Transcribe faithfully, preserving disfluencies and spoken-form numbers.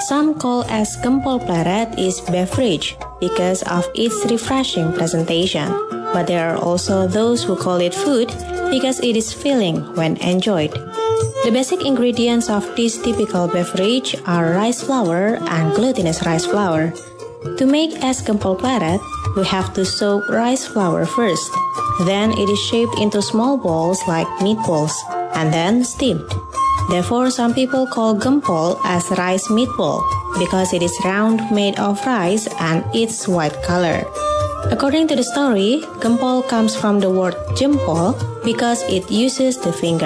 Some call es gempol pleret is beverage because of its refreshing presentation, but there are also those who call it food because it is filling when enjoyed. The basic ingredients of this typical beverage are rice flour and glutinous rice flour. To make es gempol pleret, we have to soak rice flour first. Then it is shaped into small balls like meatballs, and then steamed. Therefore, some people call gempol as rice meatball because it is round, made of rice, and its white color. According to the story, gempol comes from the word jempol because it uses the finger.